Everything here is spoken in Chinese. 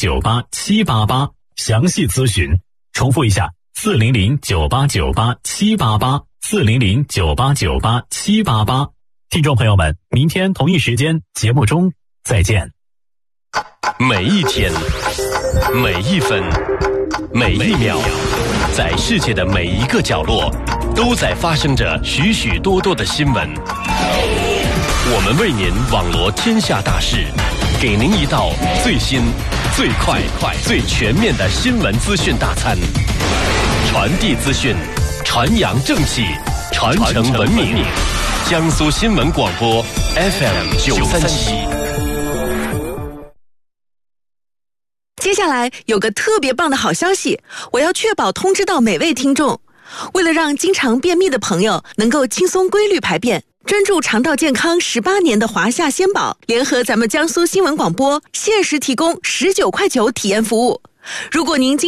400-988-788，详细咨询。重复一下，400-988-788，400-988-788。听众朋友们，明天同一时间节目中再见。 每一天，每一分，每一秒，在世界的每一个角落，都在发生着许许多多的新闻。我们为您网罗天下大事，给您一道最新、最快、最全面的新闻资讯大餐，传递资讯，传扬正气，传承文明。江苏新闻广播 FM937。 接下来有个特别棒的好消息，我要确保通知到每位听众。为了让经常便秘的朋友能够轻松规律排便，专注肠道健康18年的华夏鲜宝联合咱们江苏新闻广播限时提供19.9块体验服务。如果您